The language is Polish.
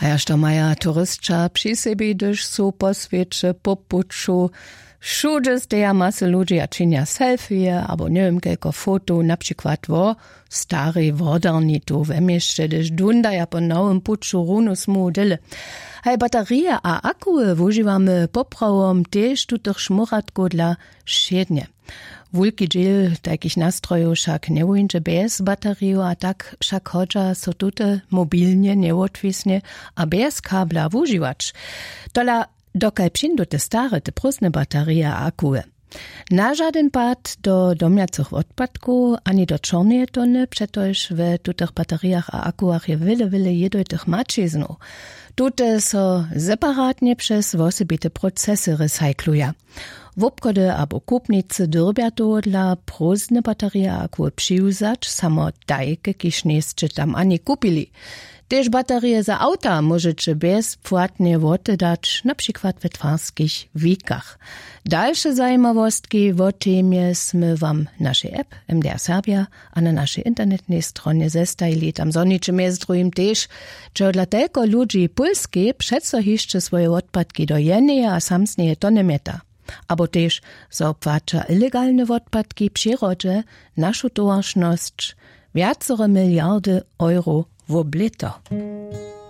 A ja što maja turystča przy sebi, gdyż su po svieće, po puču, všude steja masy ludzi, a činia selfie, abo neviem, kelko foto, například vo starej vodarni tu ve mieście, gdyż dundaja po nowym puču runu smu dyle. Hej, baterie a akuje wužívame poprawom tež tutych šmuratko dla šednie. Wulki dziel takich nastrojów však nie bez bateriju, a tak však chodža so tute mobilnie nieodwisnie, a bez kabla wužívać. Tola dokaj přindu te stare, te prusne baterie a akuje. Na żaden pad do domiacych odpadków, ani do czarnej tony, przetoż w tutych bateriach a akuach je wiele jedojtych mačiznów. Tute so separatnie przez osobite procesy recykluja. W obchody abo kupnicy dyrbia to dla próżne baterie a akuły przyjuzać, samo dajke, kiż niescie tam ani kupili. Tež baterie za auta możecie bezpłatnie oddać, na przykład w twarskich wikach. Dalsze zajmowostki o temie sme wam naszej app MDR Serbia, a na naszej internetnej stronie zestajili. Tam zoniczym jest drugim też, że dla tylko ludzi polskie przeco jeszcze swoje odpadki do jednej a samsnej tony meta. Abo też zaopłacza illegalne odpadki przyrodzie naszą towarzyszność wiacore miliardy euro w oblito.